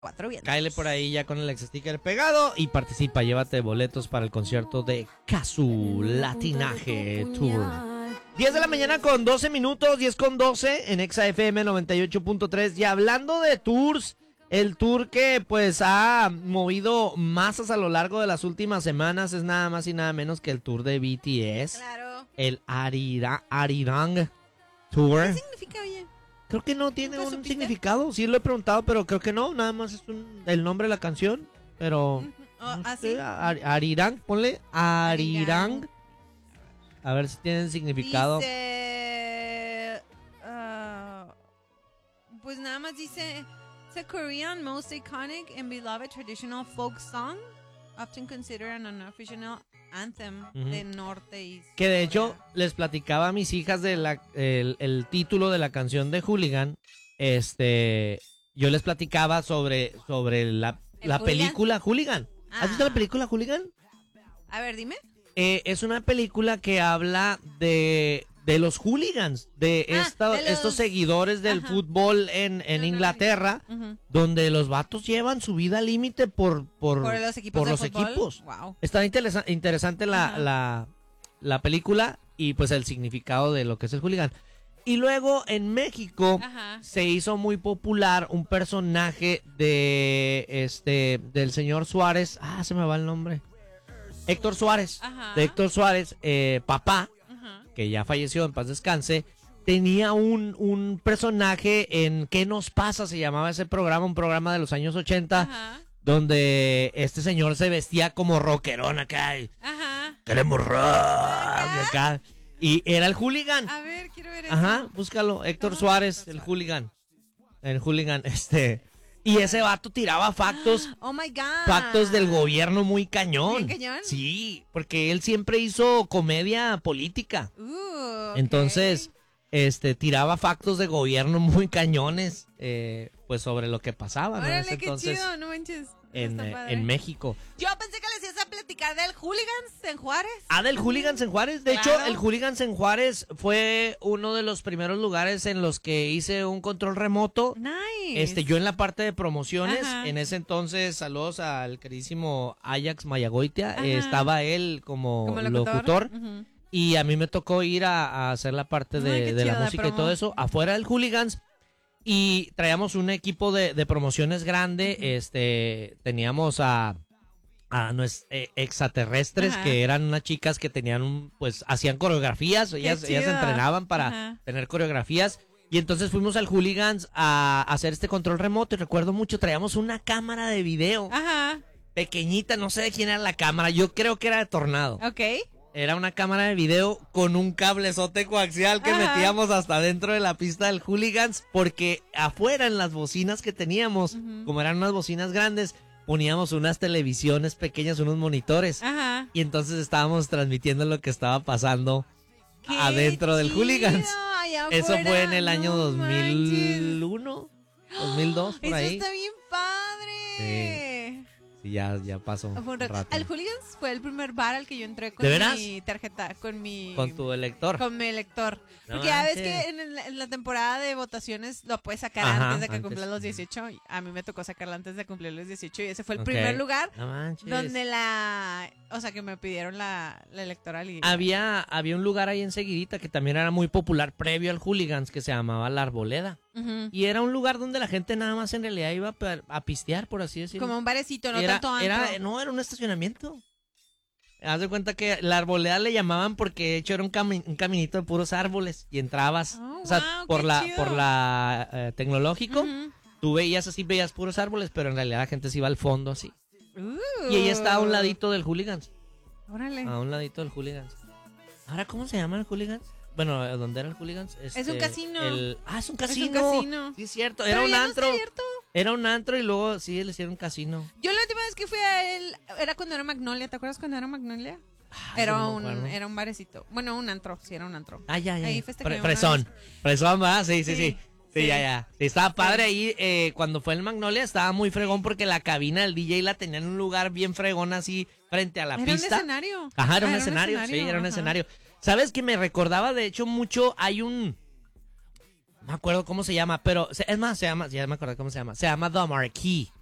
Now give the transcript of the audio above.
4 vientos. Cáele por ahí ya con el ex sticker pegado y participa. Llévate boletos para el concierto de Casu Latinaje Tour. 10 de la mañana con 12 minutos, 10 con 12 en Exa FM 98.3. Y hablando de tours, el tour que pues ha movido masas a lo largo de las últimas semanas es nada más y nada menos que el tour de BTS. Claro. El Arirang Tour. ¿Qué significa, oye? Creo que no tiene ¿Nunca un supiste? significado. Sí lo he preguntado, pero creo que no. Nada más es el nombre de la canción. Pero no ¿así? sé, Arirang, ponle Arirang. A ver si tienen significado. Dice... pues nada más dice... It's a Korean most iconic and beloved traditional folk song, often considered an unofficial anthem de Norte y Que de hecho Corea. les platicaba a mis hijas de el título de la canción de Hooligan. Yo les platicaba sobre la Hooligan? película Hooligan. ¿Has visto la película Hooligan? A ver, dime. Es una película que habla de los hooligans, de estos seguidores del fútbol en Inglaterra, donde los vatos llevan su vida al límite por los equipos de fútbol. equipos. Wow. Está interesante la película y pues el significado de lo que es el hooligan. Y luego en México se hizo muy popular un personaje del señor Suárez. Se me va el nombre. Héctor Suárez. De Héctor Suárez, papá, que ya falleció, en paz descanse. Tenía un personaje en ¿Qué nos pasa? Se llamaba ese programa, un programa de los años 80, donde este señor se vestía como rockerón acá. Queremos rock acá. Y era el hooligan. A ver, quiero ver eso. Búscalo, Héctor Suárez, el hooligan. El hooligan, Y ese vato tiraba factos. Oh my God. Factos del gobierno muy cañón. ¿Bien cañón? Sí, porque él siempre hizo comedia política. Okay. Entonces, tiraba factos de gobierno muy cañones, pues sobre lo que pasaba, ¿no? Órale, qué Entonces, chido, no manches. en México. Yo pensé que les ibas a platicar del Hooligans en Juárez. Del Hooligans en Juárez. De hecho, el Hooligans en Juárez fue uno de los primeros lugares en los que hice un control remoto. Nice. Yo en la parte de promociones, en ese entonces, saludos al queridísimo Ajax Mayagoitia, estaba él como locutor. Y a mí me tocó ir a hacer la parte de la música y todo eso, afuera del Hooligans. Y traíamos un equipo de promociones grande. Teníamos a extraterrestres, que eran unas chicas que tenían pues hacían coreografías. Ellas se entrenaban para tener coreografías. Y entonces fuimos al Hooligans a hacer este control remoto. Y recuerdo mucho, traíamos una cámara de video. Pequeñita, no sé de quién era la cámara. Yo creo que era de Tornado. Era una cámara de video con un cablezote coaxial que metíamos hasta dentro de la pista del Hooligans, porque afuera en las bocinas que teníamos, como eran unas bocinas grandes, poníamos unas televisiones pequeñas, unos monitores. Y entonces estábamos transmitiendo lo que estaba pasando adentro del Hooligans. Eso fue en el año 2001, 2002, por ahí. Eso está bien padre. Sí, ya pasó un rato. Al Hooligans fue el primer bar al que yo entré con mi tarjeta, con tu elector. Con mi elector. No, porque ya ves que en la temporada de votaciones lo puedes sacar antes de que cumplas los 18. A mí me tocó sacarla antes de cumplir los 18 y ese fue el primer lugar donde que me pidieron la electoral. Había un lugar ahí enseguidita que también era muy popular previo al Hooligans que se llamaba La Arboleda. Y era un lugar donde la gente nada más en realidad iba a pistear, por así decirlo. Como un barecito, no tanto antro. Era un estacionamiento. Haz de cuenta que La Arboleda le llamaban porque de hecho era un caminito de puros árboles y entrabas, por la Tecnológico, tú veías puros árboles, pero en realidad la gente se iba al fondo así. Y ella está a un ladito del Hooligans. Órale. A un ladito del Hooligans. Ahora, ¿cómo se llama el Hooligans? Bueno, ¿dónde era el Hooligans? Es un casino. Es un casino. Sí, es cierto. Era un antro. Era un antro y luego sí le hicieron casino. Yo la última vez que fui a él era cuando era Magnolia. ¿Te acuerdas cuando era Magnolia? Era un barecito. Bueno, un antro. Sí, era un antro. Ya. Ahí Fresón, ¿verdad? Sí, ya. Sí, estaba padre ahí. Cuando fue el Magnolia estaba muy fregón porque la cabina del DJ la tenían en un lugar bien fregón así frente a la pista. Era un escenario. Era un escenario. Sí, era un escenario. ¿Sabes que me recordaba, de hecho, mucho? Hay un... No me acuerdo cómo se llama, pero... Es más, ya me acuerdo cómo se llama. Se llama The Marquee.